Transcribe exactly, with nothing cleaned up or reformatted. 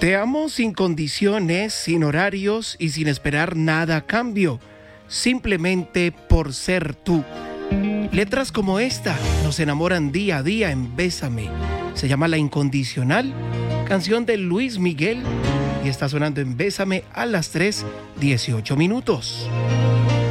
Te amo sin condiciones, sin horarios y sin esperar nada a cambio, simplemente por ser tú. Letras como esta nos enamoran día a día en Bésame. Se llama La Incondicional, canción de Luis Miguel, y está sonando en Bésame a las tres dieciocho minutos.